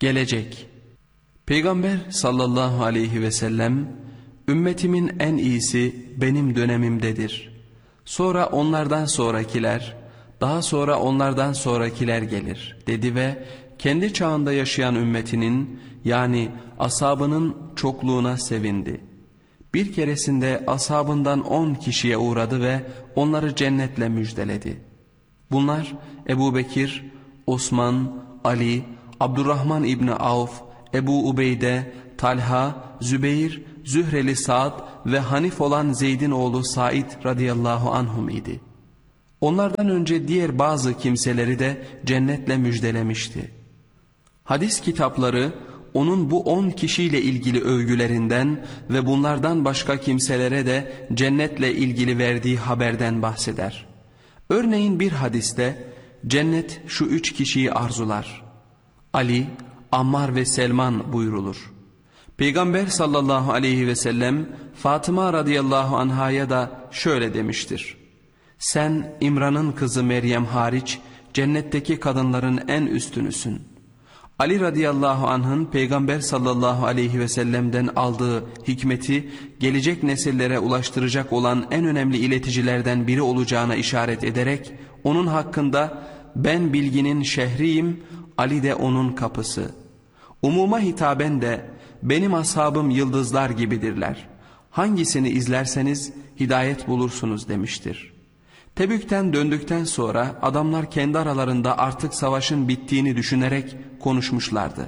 Gelecek. Peygamber sallallahu aleyhi ve sellem, ümmetimin en iyisi benim dönemimdedir. Sonra onlardan sonrakiler, daha sonra onlardan sonrakiler gelir dedi ve kendi çağında yaşayan ümmetinin yani ashabının çokluğuna sevindi. Bir keresinde ashabından 10 kişiye uğradı ve onları cennetle müjdeledi. Bunlar Ebu Bekir, Osman, Ali, Abdurrahman İbni Avf, Ebu Ubeyde, Talha, Zübeyir, Zühreli Sa'd ve Hanif olan Zeyd'in oğlu Said radıyallahu anhum idi. Onlardan önce diğer bazı kimseleri de cennetle müjdelemişti. Hadis kitapları onun bu 10 kişiyle ilgili övgülerinden ve bunlardan başka kimselere de cennetle ilgili verdiği haberden bahseder. Örneğin bir hadiste cennet şu 3 kişiyi arzular: Ali, Ammar ve Selman buyrulur. Peygamber sallallahu aleyhi ve sellem Fatıma radıyallahu anhaya da şöyle demiştir: sen İmran'ın kızı Meryem hariç cennetteki kadınların en üstünüsün. Ali radıyallahu anh'ın Peygamber sallallahu aleyhi ve sellem'den aldığı hikmeti gelecek nesillere ulaştıracak olan en önemli ileticilerden biri olacağına işaret ederek onun hakkında ben bilginin şehriyim, Ali de onun kapısı. Umuma hitaben de benim ashabım yıldızlar gibidirler. Hangisini izlerseniz hidayet bulursunuz demiştir. Tebük'ten döndükten sonra adamlar kendi aralarında artık savaşın bittiğini düşünerek konuşmuşlardı.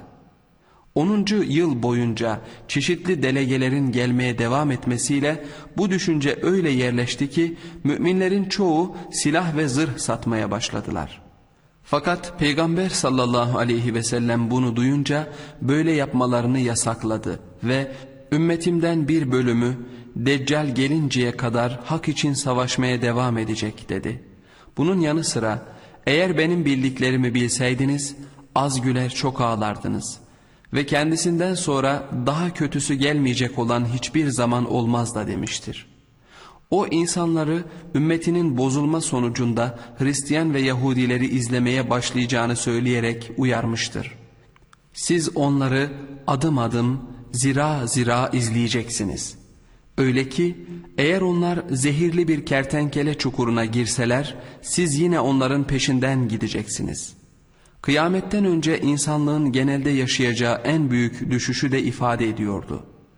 10. yıl boyunca çeşitli delegelerin gelmeye devam etmesiyle bu düşünce öyle yerleşti ki müminlerin çoğu silah ve zırh satmaya başladılar. Fakat Peygamber sallallahu aleyhi ve sellem bunu duyunca böyle yapmalarını yasakladı ve ümmetimden bir bölümü Deccal gelinceye kadar hak için savaşmaya devam edecek dedi. Bunun yanı sıra eğer benim bildiklerimi bilseydiniz az güler çok ağlardınız ve kendisinden sonra daha kötüsü gelmeyecek olan hiçbir zaman olmaz da demiştir. O insanları ümmetinin bozulma sonucunda Hristiyan ve Yahudileri izlemeye başlayacağını söyleyerek uyarmıştır. Siz onları adım adım, zira zira izleyeceksiniz. Öyle ki eğer onlar zehirli bir kertenkele çukuruna girseler siz yine onların peşinden gideceksiniz. Kıyametten önce insanlığın genelde yaşayacağı en büyük düşüşü de ifade ediyordu.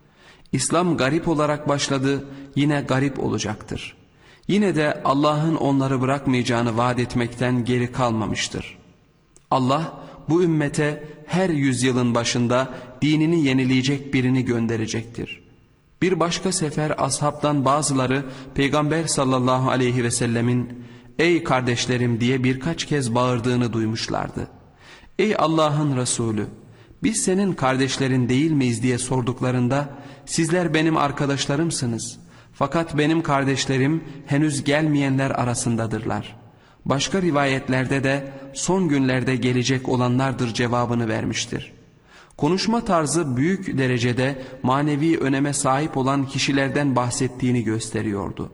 İslam garip olarak başladı, yine garip olacaktır. Yine de Allah'ın onları bırakmayacağını vaat etmekten geri kalmamıştır. Allah bu ümmete her yüzyılın başında dinini yenileyecek birini gönderecektir. Bir başka sefer ashabtan bazıları Peygamber sallallahu aleyhi ve sellemin "Ey kardeşlerim" diye birkaç kez bağırdığını duymuşlardı. "Ey Allah'ın Resulü, biz senin kardeşlerin değil miyiz?" diye sorduklarında "Sizler benim arkadaşlarımsınız. Fakat benim kardeşlerim henüz gelmeyenler arasındadırlar. Başka rivayetlerde de son günlerde gelecek olanlardır" cevabını vermiştir. Konuşma tarzı büyük derecede manevi öneme sahip olan kişilerden bahsettiğini gösteriyordu.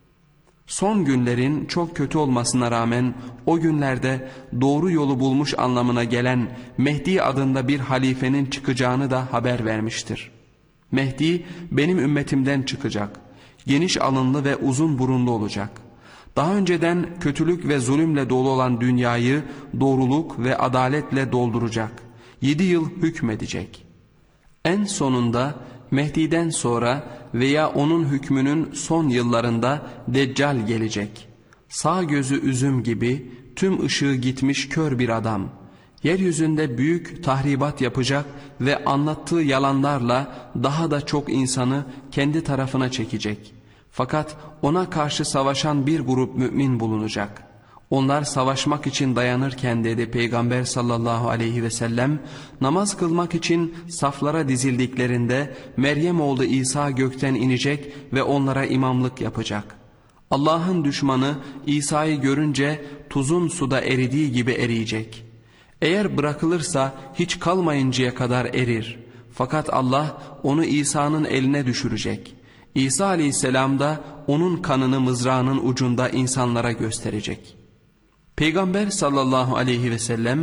Son günlerin çok kötü olmasına rağmen o günlerde doğru yolu bulmuş anlamına gelen Mehdi adında bir halifenin çıkacağını da haber vermiştir. Mehdi benim ümmetimden çıkacak, geniş alınlı ve uzun burunlu olacak. Daha önceden kötülük ve zulümle dolu olan dünyayı doğruluk ve adaletle dolduracak. 7 yıl hükmedecek. En sonunda Mehdi'den sonra veya onun hükmünün son yıllarında Deccal gelecek. Sağ gözü üzüm gibi tüm ışığı gitmiş kör bir adam. Yeryüzünde büyük tahribat yapacak ve anlattığı yalanlarla daha da çok insanı kendi tarafına çekecek. Fakat ona karşı savaşan bir grup mümin bulunacak. Onlar savaşmak için dayanırken dedi Peygamber sallallahu aleyhi ve sellem, namaz kılmak için saflara dizildiklerinde Meryem oğlu İsa gökten inecek ve onlara imamlık yapacak. Allah'ın düşmanı İsa'yı görünce tuzun suda eridiği gibi eriyecek. Eğer bırakılırsa hiç kalmayıncaya kadar erir. Fakat Allah onu İsa'nın eline düşürecek. İsa aleyhisselam da onun kanını mızrağının ucunda insanlara gösterecek. Peygamber sallallahu aleyhi ve sellem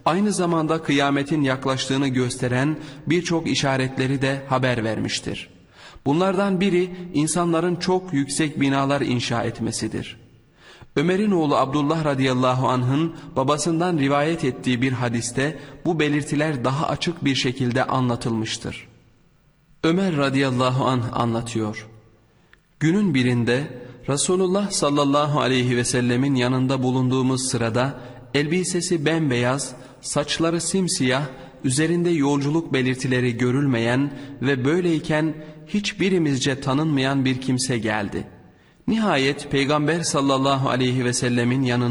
Aynı zamanda kıyametin yaklaştığını gösteren birçok işaretleri de haber vermiştir. Bunlardan biri insanların çok yüksek binalar inşa etmesidir. Ömer'in oğlu Abdullah radıyallahu anh'ın babasından rivayet ettiği bir hadiste bu belirtiler daha açık bir şekilde anlatılmıştır. Ömer radıyallahu anh anlatıyor. Günün birinde Resulullah sallallahu aleyhi ve sellemin yanında bulunduğumuz sırada elbisesi bembeyaz, saçları simsiyah, üzerinde yolculuk belirtileri görülmeyen ve böyleyken hiçbirimizce tanınmayan bir kimse geldi. Nihayet Peygamber sallallahu aleyhi ve sellemin yanında